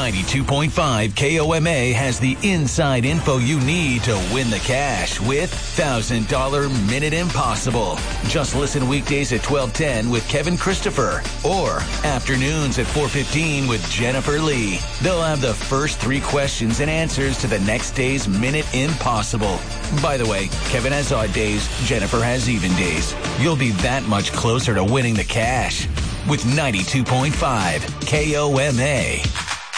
92.5 KOMA has the inside info you need to win the cash with $1,000 Minute Impossible. Just listen weekdays at 12:10 with Kevin Christopher or afternoons at 4:15 with Jennifer Lee. They'll have the first 3 questions and answers to the next day's Minute Impossible. By the way, Kevin has odd days, Jennifer has even days. You'll be that much closer to winning the cash with 92.5 KOMA.